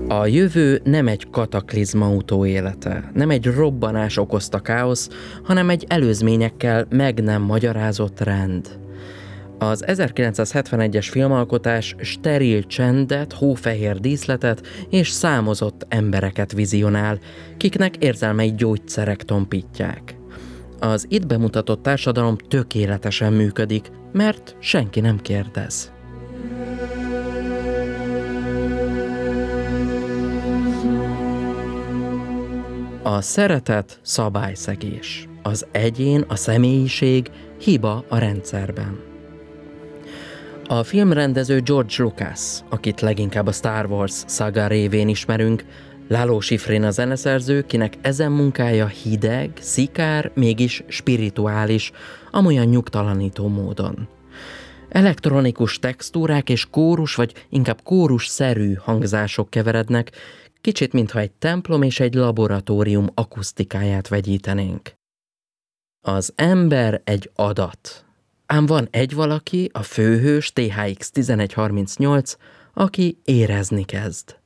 A jövő nem egy kataklizma utóélete, nem egy robbanás okozta káosz, hanem egy előzményekkel meg nem magyarázott rend. Az 1971-es filmalkotás steril csendet, hófehér díszletet és számozott embereket vizionál, kiknek érzelmei gyógyszerek tompítják. Az itt bemutatott társadalom tökéletesen működik, mert senki nem kérdez. A szeretet szabályszegés, az egyén, a személyiség hiba a rendszerben. A filmrendező George Lucas, akit leginkább a Star Wars szaga révén ismerünk, Lalo Schifrin a zeneszerző, kinek ezen munkája hideg, szikár, mégis spirituális, amolyan nyugtalanító módon. Elektronikus textúrák és kórus, vagy inkább kórusszerű hangzások keverednek, kicsit mintha egy templom és egy laboratórium akusztikáját vegyítenénk. Az ember egy adat. Ám van egy valaki, a főhős THX 1138, aki érezni kezd.